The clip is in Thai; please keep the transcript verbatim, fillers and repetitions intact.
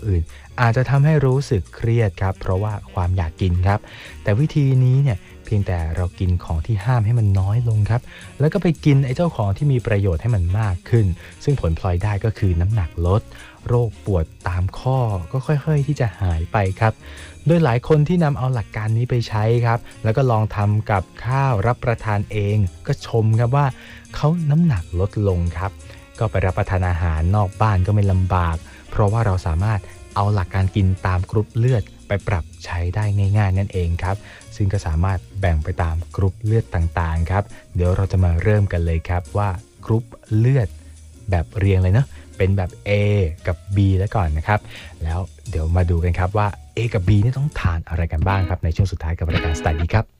อื่นอาจจะทำให้รู้สึกเครียดครับเพราะว่าความอยากกินครับแต่วิธีนี้เนี่ยเพียงแต่เรากินของที่ห้ามให้มันน้อยลงครับแล้วก็ไปกินไอ้เจ้าของที่มีประโยชน์ให้มันมากขึ้นซึ่งผลพลอยได้ก็คือน้ำหนักลดโรคปวดตามข้อก็ค่อยๆที่จะหายไปครับโดยหลายคนที่นำเอาหลักการนี้ไปใช้ครับแล้วก็ลองทำกับข้าวรับประทานเองก็ชมครับว่าเขาน้ำหนักลดลงครับก็ไปรับประทานอาหารนอกบ้านก็ไม่ลำบากเพราะว่าเราสามารถเอาหลักการกินตามกรุ๊ปเลือดไปปรับใช้ได้ง่ายๆนั่นเองครับซึ่งก็สามารถแบ่งไปตามกรุ๊ปเลือดต่างๆครับเดี๋ยวเราจะมาเริ่มกันเลยครับว่ากรุ๊ปเลือดแบบเรียงเลยเนาะเป็นแบบ A กับ B แล้วก่อนนะครับแล้วเดี๋ยวมาดูกันครับว่า A กับ B นี่ต้องทานอะไรกันบ้างครับในช่วงสุดท้ายกับรายการสไตล์ดีครับ